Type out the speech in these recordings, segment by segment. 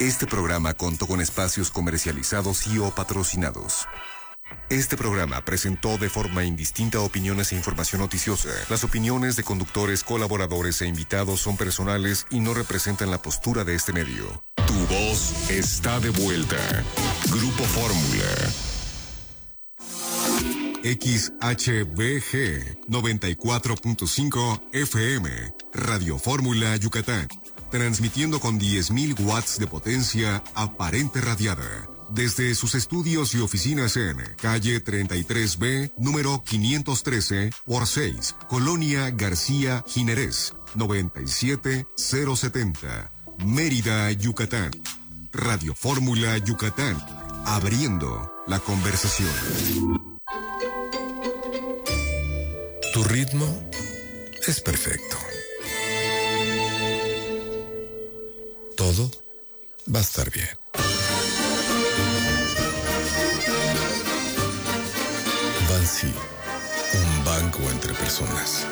Este programa contó con espacios comercializados y o patrocinados. Este programa presentó de forma indistinta opiniones e información noticiosa. Las opiniones de conductores, colaboradores e invitados son personales y no representan la postura de este medio. Tu voz está de vuelta. Grupo Fórmula. XHBG 94.5 FM, Radio Fórmula Yucatán. Transmitiendo con 10.000 watts de potencia aparente radiada. Desde sus estudios y oficinas en calle 33B, número 513 por 6, Colonia García Jiménez, 97070, Mérida, Yucatán. Radio Fórmula Yucatán, abriendo la conversación. Tu ritmo es perfecto. Todo va a estar bien. Bansi, un banco entre personas.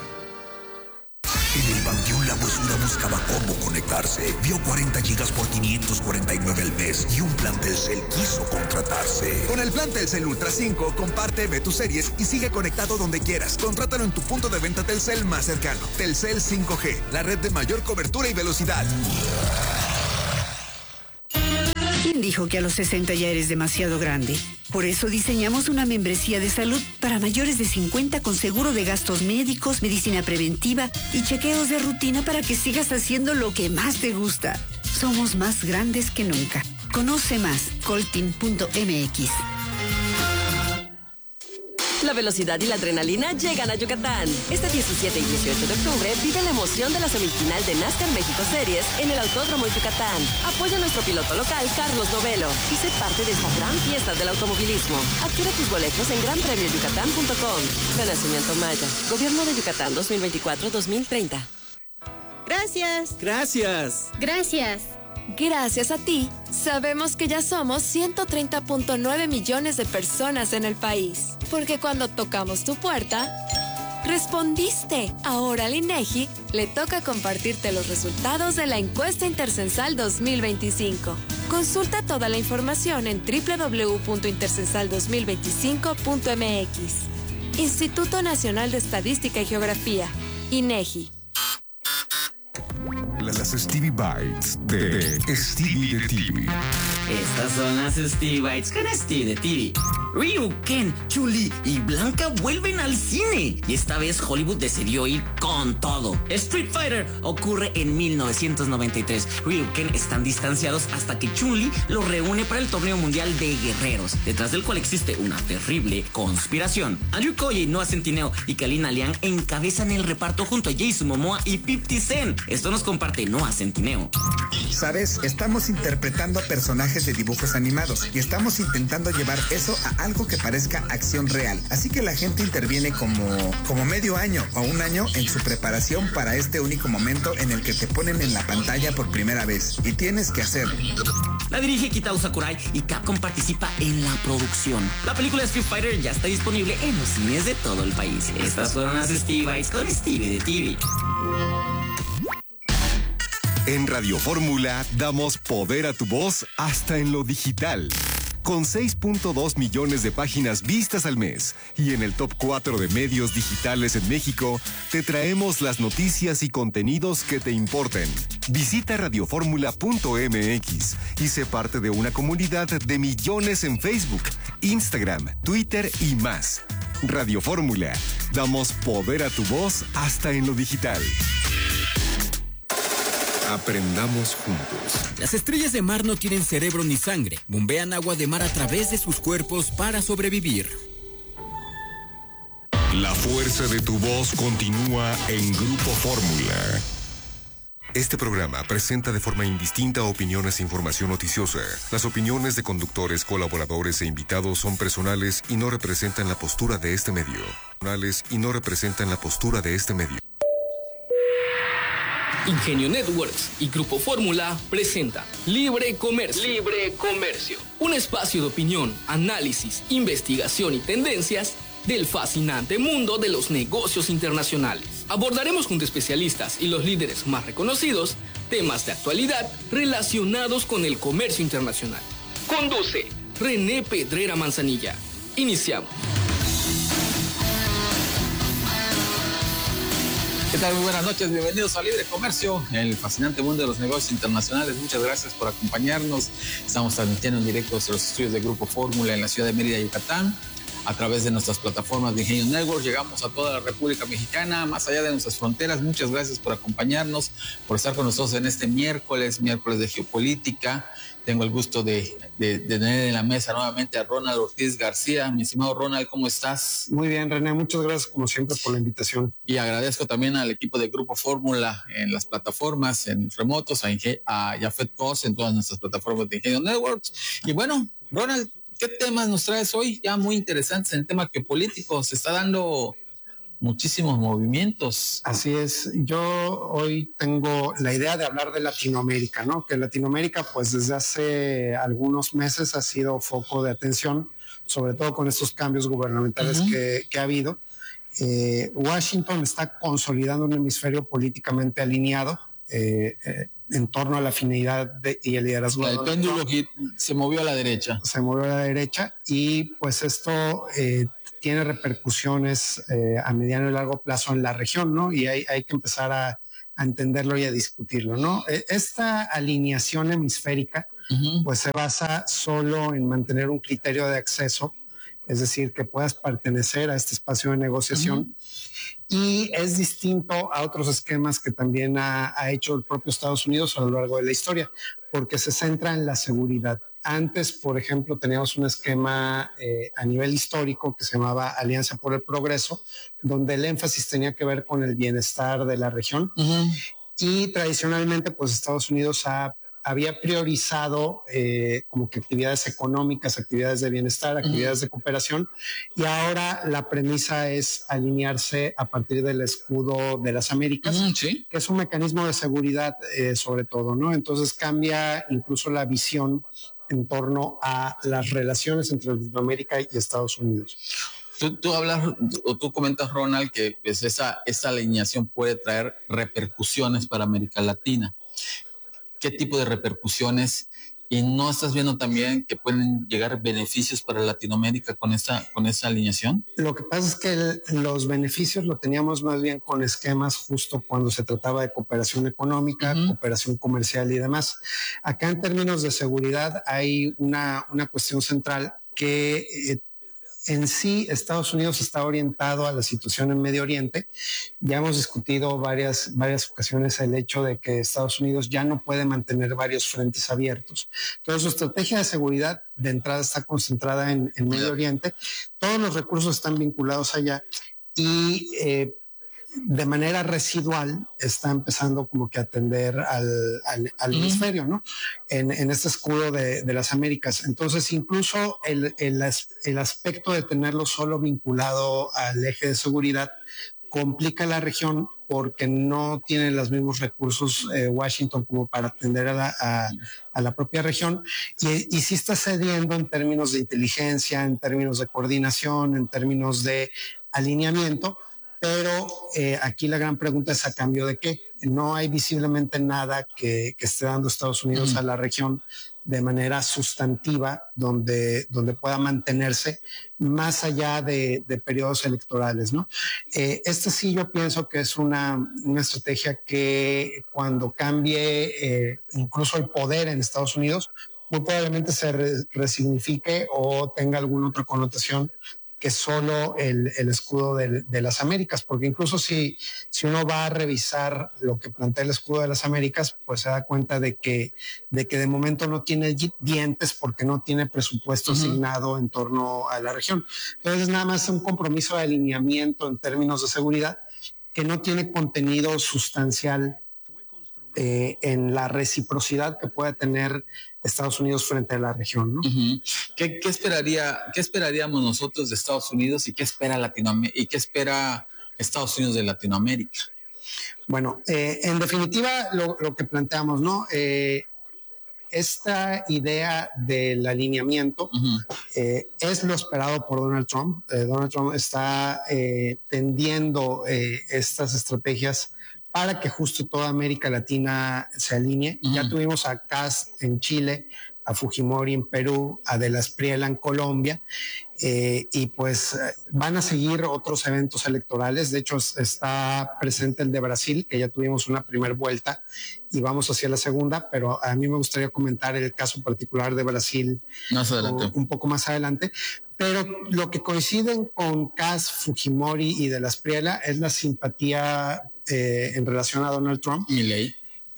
En el Panteón La Huesura buscaba cómo conectarse. Vio 40 gigas por 549 al mes y un plan Telcel quiso contratarse. Con el plan Telcel Ultra 5, comparte, ve tus series y sigue conectado donde quieras. Contrátalo en tu punto de venta Telcel más cercano. Telcel 5G, la red de mayor cobertura y velocidad. ¿Quién dijo que a los 60 ya eres demasiado grande? Por eso diseñamos una membresía de salud para mayores de 50 con seguro de gastos médicos, medicina preventiva y chequeos de rutina para que sigas haciendo lo que más te gusta. Somos más grandes que nunca. Conoce más, coltin.mx. La velocidad y la adrenalina llegan a Yucatán. Este 17 y 18 de octubre vive la emoción de la semifinal de NASCAR México Series en el Autódromo Yucatán. Apoya a nuestro piloto local, Carlos Novelo, y sé parte de esta gran fiesta del automovilismo. Adquiere tus boletos en granpremioyucatán.com. Renacimiento Maya. Gobierno de Yucatán 2024-2030. Gracias. Gracias. Gracias. Gracias a ti, sabemos que ya somos 130.9 millones de personas en el país. Porque cuando tocamos tu puerta, respondiste. Ahora al INEGI le toca compartirte los resultados de la encuesta intercensal 2025. Consulta toda la información en www.intercensal2025.mx. Instituto Nacional de Estadística y Geografía, INEGI. Las Stevie Bites de Stevie de TV. Estas son las Stevie Bites con Stevie de TV. Ryu, Ken, Chun-Li y Blanca vuelven al cine. Y esta vez Hollywood decidió ir con todo. Street Fighter ocurre en 1993. Ryu y Ken están distanciados hasta que Chun-Li los reúne para el torneo mundial de guerreros, detrás del cual existe una terrible conspiración. Andrew Koye, Noah Centineo y Kalina Liang encabezan el reparto junto a Jason Momoa y 50 Cent. Esto nos comparte Noah Centineo. ¿Sabes? Estamos interpretando personajes de dibujos animados y estamos intentando llevar eso a algo que parezca acción real. Así que la gente interviene como medio año o un año en su preparación para este único momento en el que te ponen en la pantalla por primera vez. Y tienes que hacerlo. La dirige Kitao Sakurai y Capcom participa en la producción. La película Street Fighter ya está disponible en los cines de todo el país. Estas fueron las Stevie Bites con Stevie de TV. En Radio Fórmula damos poder a tu voz hasta en lo digital. Con 6.2 millones de páginas vistas al mes y en el top 4 de medios digitales en México, te traemos las noticias y contenidos que te importen. Visita radioformula.mx y sé parte de una comunidad de millones en Facebook, Instagram, Twitter y más. Radio Fórmula, damos poder a tu voz hasta en lo digital. Aprendamos juntos. Las estrellas de mar no tienen cerebro ni sangre. Bombean agua de mar a través de sus cuerpos para sobrevivir. La fuerza de tu voz continúa en Grupo Fórmula. Este programa presenta de forma indistinta opiniones e información noticiosa. Las opiniones de conductores, colaboradores e invitados son personales y no representan la postura de este medio. Ingenio Networks y Grupo Fórmula presenta Libre Comercio. Libre Comercio. Un espacio de opinión, análisis, investigación y tendencias del fascinante mundo de los negocios internacionales. Abordaremos junto a especialistas y los líderes más reconocidos temas de actualidad relacionados con el comercio internacional. Conduce René Pedrera Manzanilla. Iniciamos. ¿Qué tal? Muy buenas noches, bienvenidos a Libre Comercio, el fascinante mundo de los negocios internacionales. Muchas gracias por acompañarnos. Estamos transmitiendo en directo desde los estudios de Grupo Fórmula en la ciudad de Mérida, Yucatán. A través de nuestras plataformas de Ingenio Network llegamos a toda la República Mexicana, más allá de nuestras fronteras. Muchas gracias por acompañarnos, por estar con nosotros en este miércoles de geopolítica. Tengo el gusto de tener en la mesa nuevamente a Ronald Ortiz García. Mi estimado Ronald, ¿cómo estás? Muy bien, René, muchas gracias como siempre por la invitación. Y agradezco también al equipo de Grupo Fórmula en las plataformas, en remotos, a Jafet Cos en todas nuestras plataformas de Ingenio Networks. Y bueno, Ronald, ¿qué temas nos traes hoy? Ya muy interesantes en el tema geopolítico. Se está dando muchísimos movimientos. Así es. Yo hoy tengo la idea de hablar de Latinoamérica, ¿no? Que Latinoamérica, pues desde hace algunos meses ha sido foco de atención, sobre todo con estos cambios gubernamentales que ha habido. Washington está consolidando un hemisferio políticamente alineado en torno a la afinidad y el liderazgo. El péndulo se movió a la derecha. Se movió a la derecha y pues esto tiene repercusiones a mediano y largo plazo en la región, ¿no? Y hay que empezar a entenderlo y a discutirlo, ¿no? Esta alineación hemisférica pues se basa solo en mantener un criterio de acceso, es decir, que puedas pertenecer a este espacio de negociación. Y es distinto a otros esquemas que también ha hecho el propio Estados Unidos a lo largo de la historia, porque se centra en la seguridad. Antes, por ejemplo, teníamos un esquema a nivel histórico que se llamaba Alianza por el Progreso, donde el énfasis tenía que ver con el bienestar de la región. Y tradicionalmente, pues Estados Unidos había priorizado como que actividades económicas, actividades de bienestar, actividades de cooperación, y ahora la premisa es alinearse a partir del escudo de las Américas, que es un mecanismo de seguridad sobre todo, ¿no? Entonces cambia incluso la visión en torno a las relaciones entre Latinoamérica y Estados Unidos. Tú hablas o tú comentas, Ronald, que pues esa alineación puede traer repercusiones para América Latina. ¿Qué tipo de repercusiones? ¿Y no estás viendo también que pueden llegar beneficios para Latinoamérica con esa alineación? Lo que pasa es que los beneficios lo teníamos más bien con esquemas justo cuando se trataba de cooperación económica, cooperación comercial y demás. Acá en términos de seguridad hay una cuestión central que en sí Estados Unidos está orientado a la situación en Medio Oriente. Ya hemos discutido varias ocasiones el hecho de que Estados Unidos ya no puede mantener varios frentes abiertos. Entonces su estrategia de seguridad de entrada está concentrada en Medio Oriente. Todos los recursos están vinculados allá y de manera residual está empezando como que a atender al hemisferio, ¿no? En este escudo de las Américas. Entonces, incluso el aspecto de tenerlo solo vinculado al eje de seguridad complica la región porque no tiene los mismos recursos Washington como para atender a la propia región y sí está cediendo en términos de inteligencia, en términos de coordinación, en términos de alineamiento. Pero aquí la gran pregunta es ¿a cambio de qué? No hay visiblemente nada que esté dando Estados Unidos a la región de manera sustantiva donde pueda mantenerse más allá de periodos electorales, ¿no? Este sí yo pienso que es una estrategia que cuando cambie incluso el poder en Estados Unidos, muy probablemente se resignifique o tenga alguna otra connotación que solo el escudo de las Américas, porque incluso si uno va a revisar lo que plantea el escudo de las Américas, pues se da cuenta de que de momento no tiene dientes porque no tiene presupuesto asignado en torno a la región. Entonces nada más es un compromiso de alineamiento en términos de seguridad que no tiene contenido sustancial en la reciprocidad que puede tener Estados Unidos frente a la región, ¿no? ¿Qué esperaríamos nosotros de Estados Unidos y qué espera Latinoamérica y qué espera Estados Unidos de Latinoamérica? Bueno, en definitiva lo que planteamos, ¿no? esta idea del alineamiento es lo esperado por Donald Trump. Donald Trump está tendiendo estas estrategias para que justo toda América Latina se alinee. Ya tuvimos a Kast en Chile, a Fujimori en Perú, a De la Espriella en Colombia, y pues van a seguir otros eventos electorales. De hecho, está presente el de Brasil, que ya tuvimos una primera vuelta y vamos hacia la segunda, pero a mí me gustaría comentar el caso particular de Brasil un poco más adelante. Pero lo que coinciden con Kast, Fujimori y De la Espriella es la simpatía en relación a Donald Trump. Milei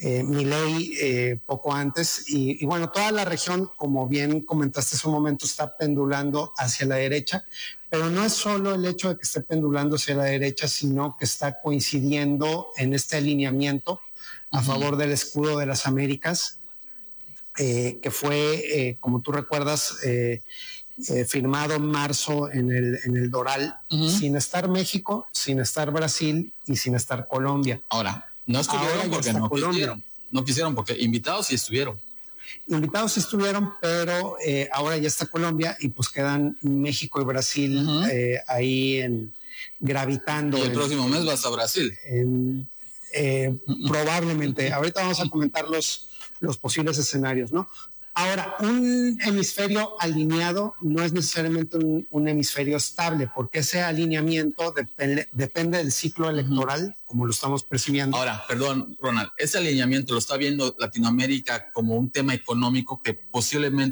poco antes y bueno, toda la región, como bien comentaste hace un momento, está pendulando hacia la derecha, pero no es solo el hecho de que esté pendulando hacia la derecha, sino que está coincidiendo en este alineamiento a favor del escudo de las Américas, que fue, como tú recuerdas, firmado en marzo en el Doral, sin estar México, sin estar Brasil y sin estar Colombia. Ahora, no estuvieron porque no quisieron. No quisieron porque invitados sí estuvieron. Invitados estuvieron, pero ahora ya está Colombia y pues quedan México y Brasil ahí gravitando. Y el próximo mes vas a Brasil. Probablemente. Ahorita vamos a comentar los posibles escenarios, ¿no? Ahora, un hemisferio alineado no es necesariamente un hemisferio estable, porque ese alineamiento depende del ciclo electoral, como lo estamos percibiendo. Ahora, perdón, Ronald, ese alineamiento lo está viendo Latinoamérica como un tema económico que posiblemente